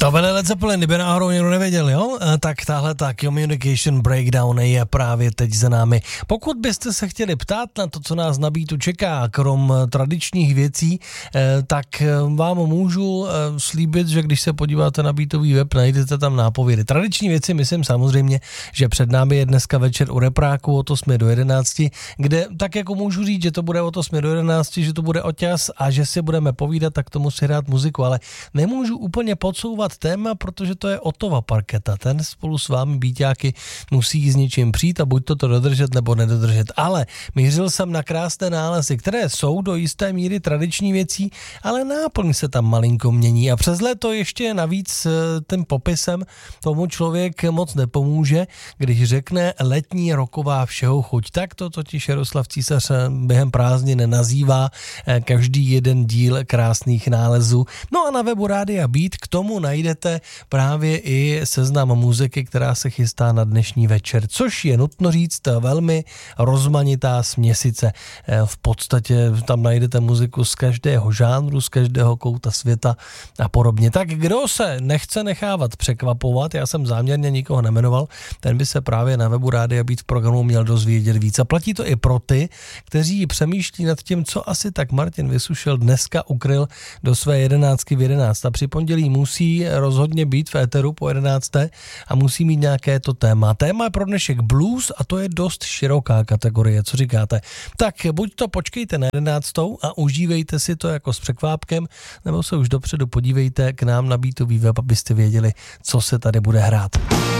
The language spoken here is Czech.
To byly Led Zeppelin, kdyby náhodou někdo nevěděl, jo? Tak tahle ta Communication Breakdown je právě teď za námi. Pokud byste se chtěli ptát na to, co nás na Beatu čeká, krom tradičních věcí, tak vám můžu slíbit, že když se podíváte na Beatový web, najdete tam nápovědy. Tradiční věci, myslím samozřejmě, že před námi je dneska večer u Repráku od 8 do 11, kde tak jako můžu říct, že to bude od 8 do 11, že to bude oťas a že si budeme povídat, tak tomu si hrát muziku, ale nemůžu úplně podsouvat téma, protože to je Ottova parketa. Ten spolu s vámi Beaťáky musí s něčím přijít a buď to dodržet nebo nedodržet. Ale mířil jsem na krásné nálezy, které jsou do jisté míry tradiční věcí, ale náplň se tam malinko mění a přes léto ještě navíc tím popisem tomu člověk moc nepomůže, když řekne letní roková všeho chuť. Tak to totiž Jaroslav Císař během prázdnin nazývá každý jeden díl krásných nálezů. No a na webu Rádia Beat k tomu najdete právě i seznam muziky, která se chystá na dnešní večer, což je nutno říct velmi rozmanitá směsice. V podstatě tam najdete muziku z každého žánru, z každého kouta světa a podobně. Tak kdo se nechce nechávat překvapovat, já jsem záměrně nikoho nemenoval, ten by se právě na webu Rádia Beat v programu měl dozvědět víc. A platí to i pro ty, kteří přemýšlí nad tím, co asi tak Martin Vysušil dneska ukryl do své 11 v 11. A při pondělí musí rozhodně být v éteru po 11. a musí mít nějaké to téma. Téma je pro dnešek blues a to je dost široká kategorie, co říkáte? Tak buď to počkejte na 11. a užívejte si to jako s překvápkem, nebo se už dopředu podívejte k nám na Beatový web, abyste věděli, co se tady bude hrát.